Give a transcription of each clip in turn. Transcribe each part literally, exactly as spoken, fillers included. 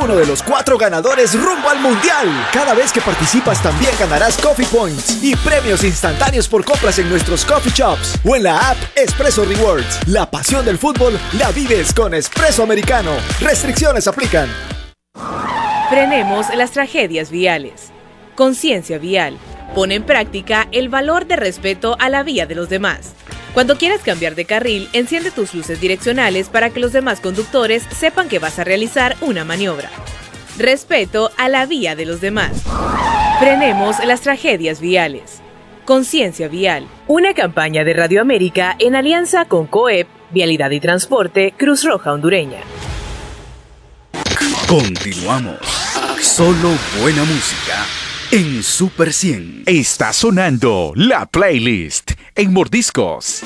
uno de los cuatro ganadores rumbo al Mundial. Cada vez que participas también ganarás Coffee Points y premios instantáneos por compras en nuestros coffee shops o en la app Espresso Rewards. La pasión del fútbol la vives con Espresso Americano. Restricciones aplican. Frenemos las tragedias viales. Conciencia vial. Pone en práctica el valor de respeto a la vía de los demás. Cuando quieras cambiar de carril, enciende tus luces direccionales para que los demás conductores sepan que vas a realizar una maniobra. Respeto a la vía de los demás. Frenemos las tragedias viales. Conciencia vial. Una campaña de Radio América en alianza con COEP, Vialidad y Transporte, Cruz Roja Hondureña. Continuamos. Solo buena música en Super cien. Está sonando la playlist en Mordiscos.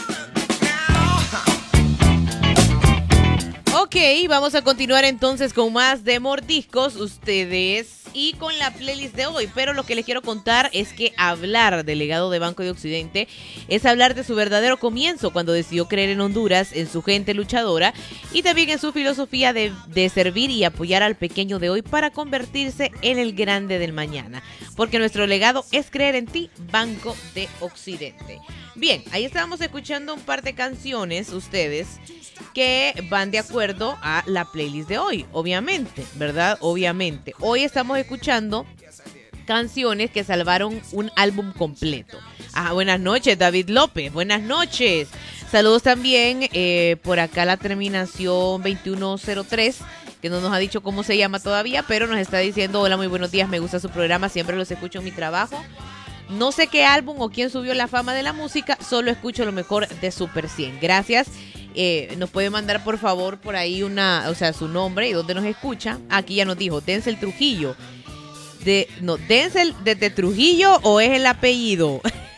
Ok, vamos a continuar entonces con más de Mordiscos, ustedes, y con la playlist de hoy. Pero lo que les quiero contar es que hablar del legado de Banco de Occidente es hablar de su verdadero comienzo, cuando decidió creer en Honduras, en su gente luchadora y también en su filosofía de, de servir y apoyar al pequeño de hoy para convertirse en el grande del mañana. Porque nuestro legado es creer en ti, Banco de Occidente. Bien, ahí estábamos escuchando un par de canciones, ustedes, que van de acuerdo a la playlist de hoy, obviamente, ¿verdad? Obviamente. Hoy estamos escuchando canciones que salvaron un álbum completo. Ah, buenas noches, David López, buenas noches. Saludos también eh, por acá la terminación veintiuno cero tres, que no nos ha dicho cómo se llama todavía, pero nos está diciendo: hola, muy buenos días, me gusta su programa, siempre los escucho en mi trabajo. No sé qué álbum o quién subió la fama de la música, solo escucho lo mejor de Super cien. Gracias. Eh, nos puede mandar por favor por ahí una, o sea, su nombre y dónde nos escucha. Aquí ya nos dijo Denzel Trujillo. De, no, Denzel desde Trujillo, o es el apellido.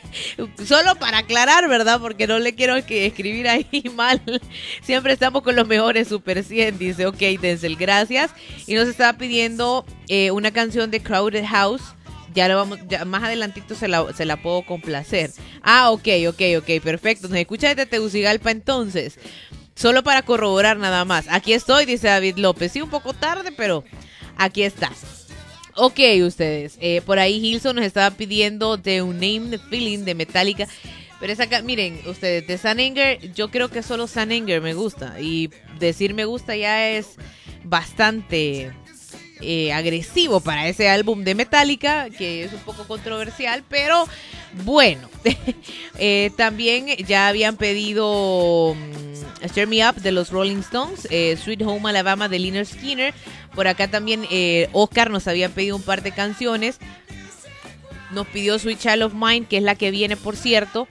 Solo para aclarar, ¿verdad? Porque no le quiero que escribir ahí mal. Siempre estamos con los mejores Super cien. Dice, ok, Denzel, gracias. Y nos estaba pidiendo eh, una canción de Crowded House. Ya lo vamos, ya más adelantito se la, se la puedo complacer. Ah, ok, ok, ok, perfecto. Nos escucha desde Tegucigalpa entonces. Solo para corroborar nada más. Aquí estoy, dice David López. Sí, un poco tarde, pero aquí está. Ok, ustedes. Eh, por ahí Hilson nos estaba pidiendo The Unnamed Feeling de Metallica. Pero esa, miren, ustedes, de San Anger, yo creo que solo San Anger me gusta. Y decir me gusta ya es bastante... Eh, agresivo para ese álbum de Metallica, que es un poco controversial, pero bueno. eh, también ya habían pedido um, Stir Me Up de los Rolling Stones, eh, Sweet Home Alabama de Lynyrd Skynyrd. Por acá también eh, Oscar nos había pedido un par de canciones. Nos pidió Sweet Child of Mine, que es la que viene, por cierto,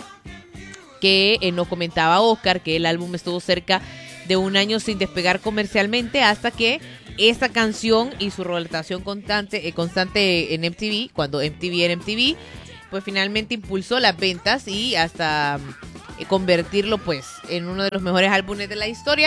que eh, nos comentaba Oscar que el álbum estuvo cerca de un año sin despegar comercialmente, hasta que esta canción y su rotación constante, eh, constante en M T V, cuando M T V era M T V, pues finalmente impulsó las ventas y hasta eh, convertirlo pues en uno de los mejores álbumes de la historia.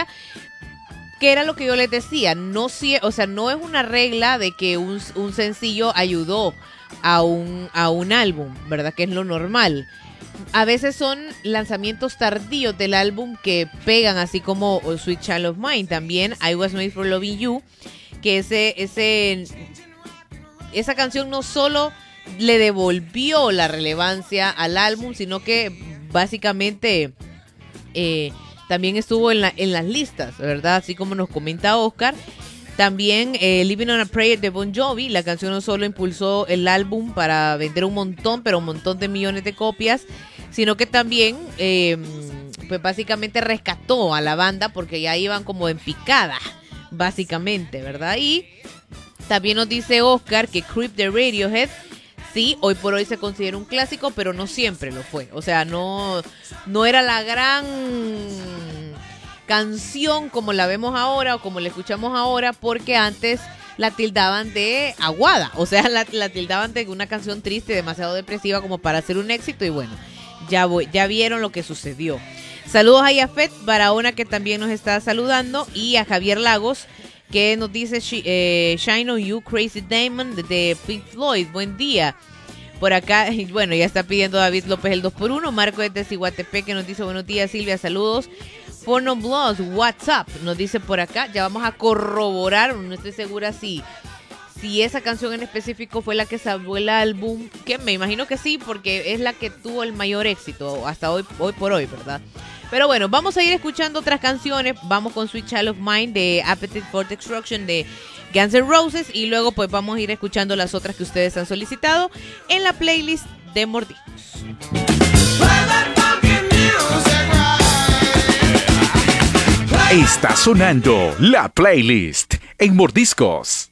Que era lo que yo les decía, no, o sea, no es una regla de que un, un sencillo ayudó a un, a un álbum, ¿verdad? Que es lo normal. A veces son lanzamientos tardíos del álbum que pegan, así como Sweet Child of Mine. También I Was Made for Loving You, que ese, ese, esa canción no solo le devolvió la relevancia al álbum, sino que básicamente eh, también estuvo en, la, en las listas, ¿verdad? Así como nos comenta Oscar. También eh, Living on a Prayer de Bon Jovi, la canción no solo impulsó el álbum para vender un montón, pero un montón de millones de copias, sino que también, eh, pues básicamente rescató a la banda porque ya iban como en picada, básicamente, ¿verdad? Y también nos dice Oscar que Creep de Radiohead, sí, hoy por hoy se considera un clásico, pero no siempre lo fue. O sea, no, no era la gran canción como la vemos ahora o como la escuchamos ahora, porque antes la tildaban de aguada, o sea, la, la tildaban de una canción triste, demasiado depresiva como para hacer un éxito, y bueno, ya, voy, ya vieron lo que sucedió. Saludos a Yafet Barahona, que también nos está saludando, y a Javier Lagos, que nos dice eh, Shine on You, Crazy Diamond de Pink Floyd. Buen día. Por acá, bueno, ya está pidiendo David López el dos por uno. Marco desde Ciguatepec, que nos dice buenos días, Silvia, saludos. Forno Bloss, WhatsApp, nos dice por acá. Ya vamos a corroborar, no estoy segura si, si esa canción en específico fue la que salvó el álbum, que me imagino que sí, porque es la que tuvo el mayor éxito hasta hoy, hoy por hoy, ¿verdad? Pero bueno, vamos a ir escuchando otras canciones. Vamos con Sweet Child of Mine de Appetite for Destruction de Guns N' Roses. Y luego pues vamos a ir escuchando las otras que ustedes han solicitado en la playlist de Mordiscos. Está sonando la playlist en Mordiscos.